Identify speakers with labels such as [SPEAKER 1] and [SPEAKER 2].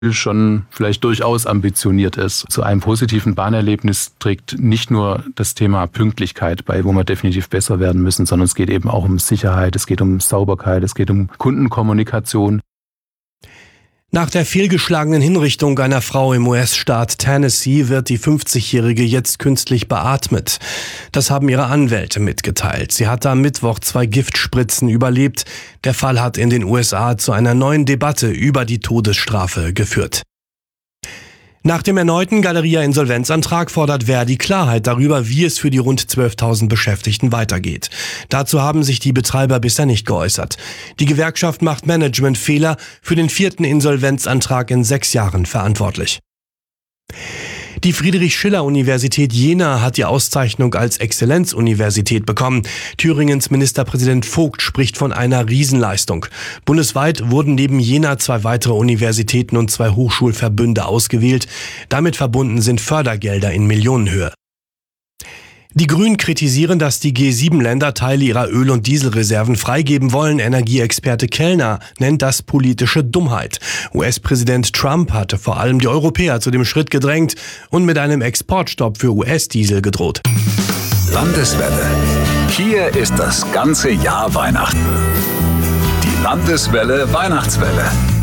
[SPEAKER 1] schon vielleicht durchaus ambitioniert ist. Zu einem positiven Bahnerlebnis trägt nicht nur das Thema Pünktlichkeit bei, wo wir definitiv besser werden müssen, sondern es geht eben auch um Sicherheit, es geht um Sauberkeit, es geht um Kundenkommunikation.
[SPEAKER 2] Nach der fehlgeschlagenen Hinrichtung einer Frau im US-Staat Tennessee wird die 50-Jährige jetzt künstlich beatmet. Das haben ihre Anwälte mitgeteilt. Sie hatte am Mittwoch 2 Giftspritzen überlebt. Der Fall hat in den USA zu einer neuen Debatte über die Todesstrafe geführt. Nach dem erneuten Galeria-Insolvenzantrag fordert Verdi Klarheit darüber, wie es für die rund 12.000 Beschäftigten weitergeht. Dazu haben sich die Betreiber bisher nicht geäußert. Die Gewerkschaft macht Managementfehler für den 4. Insolvenzantrag in 6 Jahren verantwortlich. Die Friedrich-Schiller-Universität Jena hat die Auszeichnung als Exzellenzuniversität bekommen. Thüringens Ministerpräsident Vogt spricht von einer Riesenleistung. Bundesweit wurden neben Jena 2 weitere Universitäten und 2 Hochschulverbünde ausgewählt. Damit verbunden sind Fördergelder in Millionenhöhe. Die Grünen kritisieren, dass die G7-Länder Teile ihrer Öl- und Dieselreserven freigeben wollen. Energieexperte Kellner nennt das politische Dummheit. US-Präsident Trump hatte vor allem die Europäer zu dem Schritt gedrängt und mit einem Exportstopp für US-Diesel gedroht.
[SPEAKER 3] Landeswelle. Hier ist das ganze Jahr Weihnachten. Die Landeswelle Weihnachtswelle.